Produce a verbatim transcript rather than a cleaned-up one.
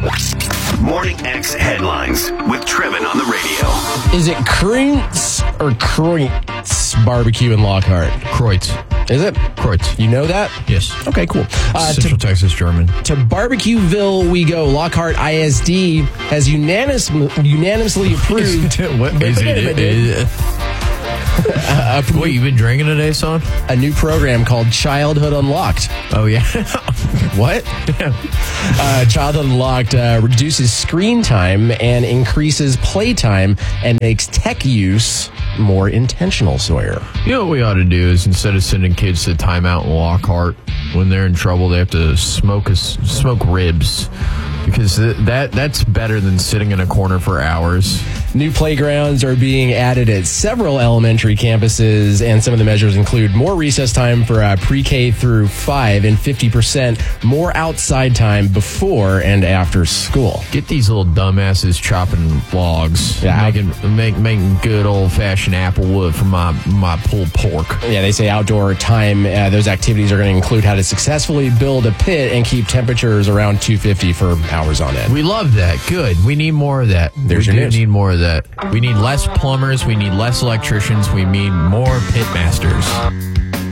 Morning X headlines with Trevin on the radio. Is it Kreutz or Kreutz barbecue in Lockhart? Kreutz. Is it? Kreutz. You know that? Yes. Okay, cool. Uh, Central to, Texas German. to Barbecueville we go. Lockhart I S D has unanimous, unanimously approved. What is it? Is, uh, what, you been drinking today, son? A new program called Childhood Unlocked. Oh, yeah. What? uh, Childhood Unlocked uh, reduces screen time and increases playtime and makes tech use more intentional, Sawyer. You know what we ought to do is instead of sending kids to timeout in Lockhart, when they're in trouble, they have to smoke a, smoke ribs. Because that that's better than sitting in a corner for hours. New playgrounds are being added at several elementary campuses, and some of the measures include more recess time for uh, pre-K through five and fifty percent more outside time before and after school. Get these little dumbasses chopping logs. Yeah. Making, make, making good old-fashioned apple wood for my, my pulled pork. Yeah, they say outdoor time, uh, those activities are going to include how to successfully build a pit and keep temperatures around two hundred fifty for hours on end. We love that. Good. We need more of that. There's we your do news. need more of that. We need less plumbers. We need less electricians. We need more pit masters.